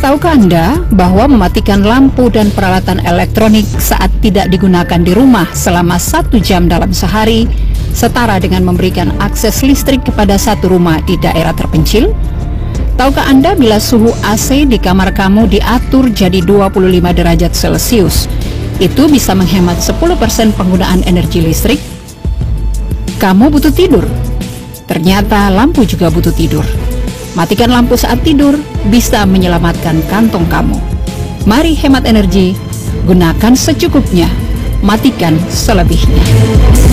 Tahukah Anda bahwa mematikan lampu dan peralatan elektronik saat tidak digunakan di rumah selama 1 jam dalam sehari setara dengan memberikan akses listrik kepada satu rumah di daerah terpencil? Tahukah Anda bila suhu AC di kamar kamu diatur jadi 25 derajat Celcius, itu bisa menghemat 10% penggunaan energi listrik? Kamu butuh tidur? Ternyata lampu juga butuh tidur. Matikan lampu saat tidur bisa menyelamatkan kantong kamu. Mari hemat energi, gunakan secukupnya, matikan selebihnya.